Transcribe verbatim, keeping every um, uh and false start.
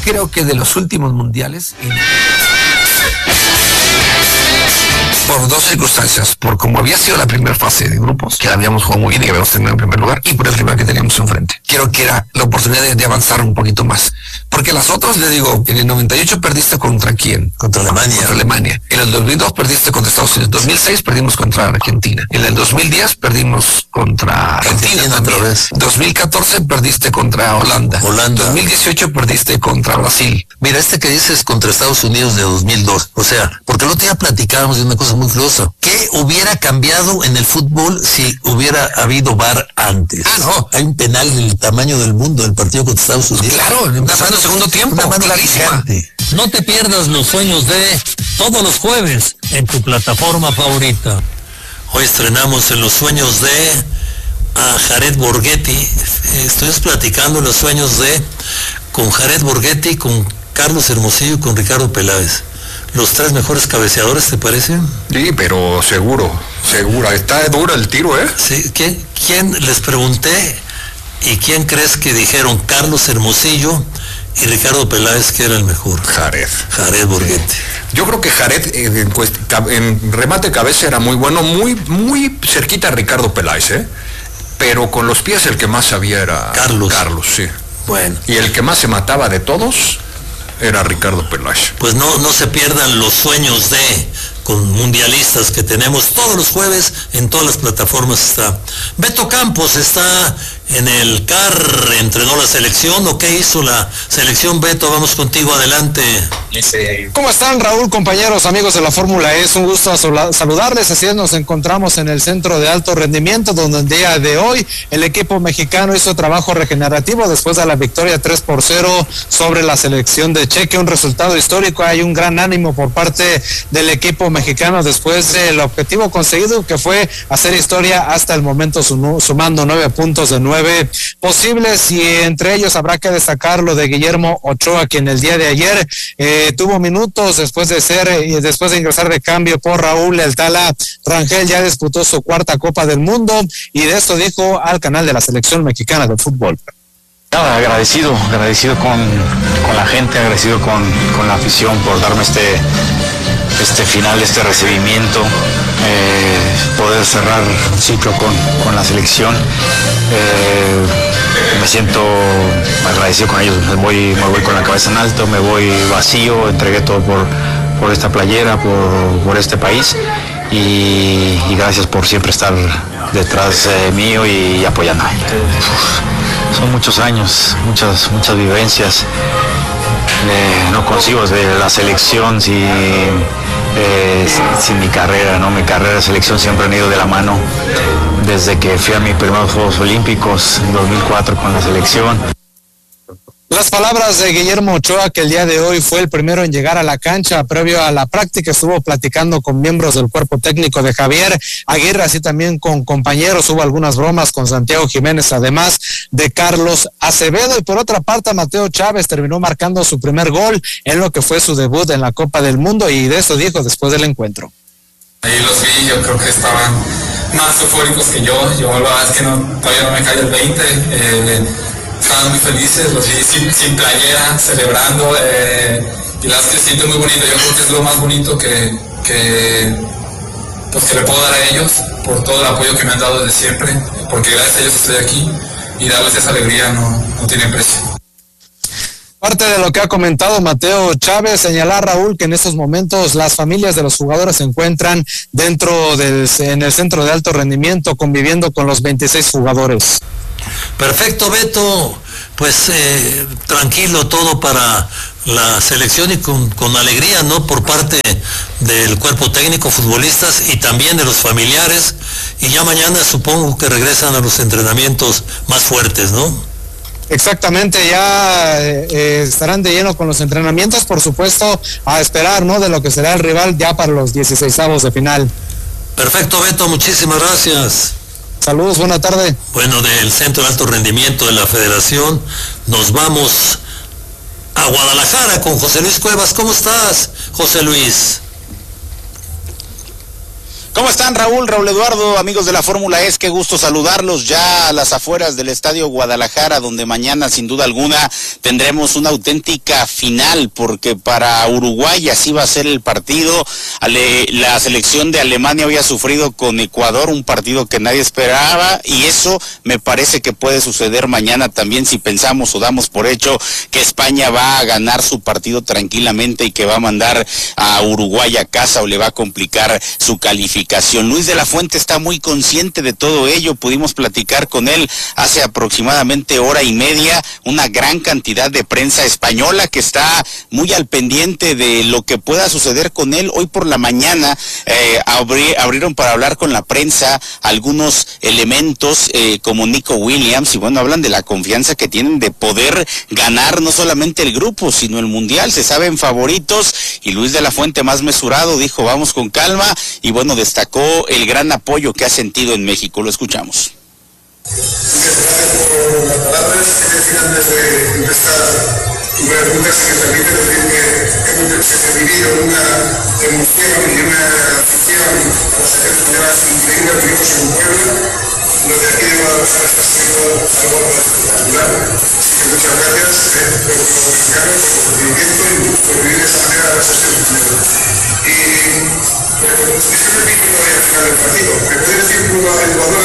creo que de los últimos mundiales, por dos circunstancias, por como había sido la primera fase de grupos, que la habíamos jugado muy bien y que habíamos tenido en primer lugar, y por el rival que teníamos enfrente. Creo que era la oportunidad de, de avanzar un poquito más. Porque las otras, le digo, en el noventa y ocho perdiste contra quién? Contra Alemania. Contra Alemania. En el dos mil dos perdiste contra Estados Unidos. En dos mil seis perdimos contra Argentina. En el dos mil diez perdimos contra Argentina. Argentina otra vez. dos mil catorce perdiste contra Holanda. Holanda. dos mil dieciocho perdiste contra Brasil. Mira, este que dices contra Estados Unidos de dos mil dos. O sea, porque el otro día platicábamos de una cosa muy curiosa. ¿Qué hubiera cambiado en el fútbol si hubiera habido V A R antes? Ah, no. Hay un penal del tamaño del mundo del partido contra Estados Unidos. Claro, empezando el segundo tiempo. Una mano clarísima. gigante. No te pierdas los sueños de todos los jueves en tu plataforma favorita. Hoy estrenamos en Los Sueños de a Jared Borghetti. Estoy platicando Los Sueños de con Jared Borghetti, con Carlos Hermosillo y con Ricardo Peláez. Los tres mejores cabeceadores, ¿te parece? Sí, pero seguro, seguro. Está duro el tiro, ¿eh? Sí. ¿Quién, quién les pregunté y quién crees que dijeron? Carlos Hermosillo y Ricardo Peláez, que era el mejor. Jared. Jared Borghetti. Yo creo que Jared eh, en, cuest- en remate cabeza era muy bueno, muy, muy cerquita a Ricardo Peláez, ¿eh? Pero con los pies el que más sabía era Carlos. Carlos, sí. Bueno. Y el que más se mataba de todos era Ricardo Peláez. Pues no, no se pierdan Los Sueños de con mundialistas que tenemos todos los jueves en todas las plataformas. Está Beto Campos, está en el C A R, entrenó la selección. ¿O qué hizo la selección, Beto? Vamos contigo, adelante. ¿Cómo están, Raúl, compañeros, amigos de la Fórmula E? Es un gusto saludarles. Así es, nos encontramos en el Centro de Alto Rendimiento, donde el día de hoy el equipo mexicano hizo trabajo regenerativo después de la victoria tres por cero sobre la selección de Chequia, un resultado histórico. Hay un gran ánimo por parte del equipo mexicano después del objetivo conseguido, que fue hacer historia hasta el momento, sumando nueve puntos de nueve posibles, y entre ellos habrá que destacar lo de Guillermo Ochoa, quien el día de ayer eh, tuvo minutos después de ser y eh, después de ingresar de cambio por Raúl El Tala Rangel. Ya disputó su cuarta Copa del Mundo, y de esto dijo al canal de la selección mexicana de fútbol. Nada, agradecido, agradecido con, con la gente, agradecido con, con la afición por darme este, este final, este recibimiento, eh, poder cerrar un ciclo con, con la selección. Eh, me siento agradecido con ellos, me voy, me voy con la cabeza en alto, me voy vacío, entregué todo por, por esta playera, por, por este país, y, y gracias por siempre estar detrás eh, mío y, y apoyándome. Son muchos años, muchas, muchas vivencias. Eh, no consigo de la selección sin, eh, sin mi carrera, ¿no? Mi carrera de selección siempre han ido de la mano desde que fui a mis primeros Juegos Olímpicos en dos mil cuatro con la selección. Las palabras de Guillermo Ochoa, que el día de hoy fue el primero en llegar a la cancha previo a la práctica. Estuvo platicando con miembros del cuerpo técnico de Javier Aguirre, así también con compañeros. Hubo algunas bromas con Santiago Jiménez, además de Carlos Acevedo. Y por otra parte, Mateo Chávez terminó marcando su primer gol en lo que fue su debut en la Copa del Mundo, y de eso dijo después del encuentro. Ahí los vi, yo creo que estaban más eufóricos que yo. Yo la verdad es que no, todavía no me cae el veinte. Eh, estaban muy felices, los vi sin, sin playera, celebrando, eh, y las que siento muy bonito. Yo creo que es lo más bonito que, que, pues que le puedo dar a ellos, por todo el apoyo que me han dado desde siempre, porque gracias a ellos estoy aquí, y darles esa alegría no, no tiene precio. Parte de lo que ha comentado Mateo Chávez, señalar, Raúl, que en estos momentos las familias de los jugadores se encuentran dentro del en el centro de alto rendimiento, conviviendo con los veintiséis jugadores. Perfecto, Beto. Pues eh, tranquilo todo para la selección, y con, con alegría, ¿no? Por parte del cuerpo técnico, futbolistas y también de los familiares. Y ya mañana supongo que regresan a los entrenamientos más fuertes, ¿no? Exactamente, ya eh, estarán de lleno con los entrenamientos, por supuesto, a esperar, ¿no?, de lo que será el rival ya para los dieciseisavos de final. Perfecto, Beto, muchísimas gracias. Saludos, buena tarde. Bueno, del Centro de Alto Rendimiento de la Federación nos vamos a Guadalajara con José Luis Cuevas. ¿Cómo estás, José Luis? ¿Cómo están, Raúl, Raúl Eduardo, amigos de la Fórmula E? Qué gusto saludarlos ya a las afueras del Estadio Guadalajara, donde mañana, sin duda alguna, tendremos una auténtica final, porque para Uruguay así va a ser el partido. Ale, la selección de Alemania había sufrido con Ecuador, un partido que nadie esperaba, y eso me parece que puede suceder mañana también, si pensamos o damos por hecho que España va a ganar su partido tranquilamente y que va a mandar a Uruguay a casa o le va a complicar su calificación. Luis de la Fuente está muy consciente de todo ello, pudimos platicar con él hace aproximadamente hora y media, una gran cantidad de prensa española que está muy al pendiente de lo que pueda suceder con él. Hoy por la mañana eh, abri abrieron para hablar con la prensa algunos elementos eh, como Nico Williams, y bueno, hablan de la confianza que tienen de poder ganar no solamente el grupo, sino el mundial. Se saben favoritos, y Luis de la Fuente, más mesurado, dijo vamos con calma, y bueno, destacó el gran apoyo que ha sentido en México. Lo escuchamos. Gracias por las palabras que decían desde esta pregunta, si me permite decir que hemos vivido una emoción y una afición a las actividades increíbles. Vivimos en un pueblo, lo de aquí de Guadalajara está siendo algo espectacular. Así que muchas gracias eh, por los mexicanos, por su movimiento y por vivir de esa manera la sesión. Y pero siempre pico todavía al final del partido. Me puede decir uno a Ecuador